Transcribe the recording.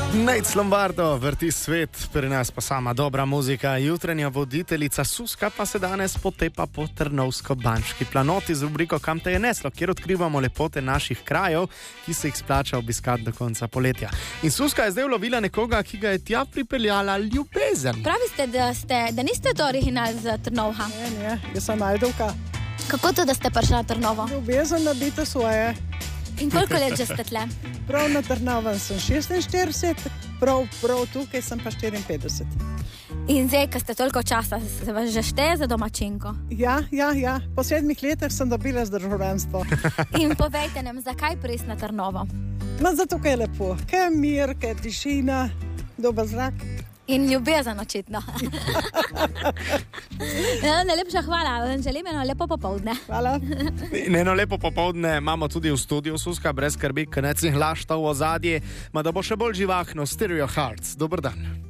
Nate Lombardo vrti svet, pri nas pa sama dobra muzika. Jutranja voditeljica Suska pa se danes potepa po Trnovsko-Banški planoti z rubriko Kam te je neslo, kjer odkrivamo lepote naših krajev, ki se jih splača obiskati do konca poletja. In Suska je zdaj ulovila nekoga, ki ga je tja pripeljala ljubezen. Pravite, da niste to original za Trnovha? Ne, jaz sem Ajdovka. Kako to, da ste prišli na Trnovo? Ljubezen nabite svoje. In koliko let že ste tle? Prav na Trnovem sem 46, prav tukaj sem pa 54. In zdaj, ko ste toliko časa, se vas že šteje za domačinko? Ja. Po 7 letih sem dobila zdržavljanstvo. In povejte nam, zakaj prist na Trnovo? No, zato, ker je lepo. Kaj je mir, kaj je tišina, dober zrak. In ljubezen očitno. Najlepša hvala, želim eno lepo popoldne. Hvala. In eno lepo popoldne imamo tudi v studiu, Suska, brez skrbi, konec in hlašta v ozadje, ma da bo še bolj živahno Stereo Hearts. Dober dan.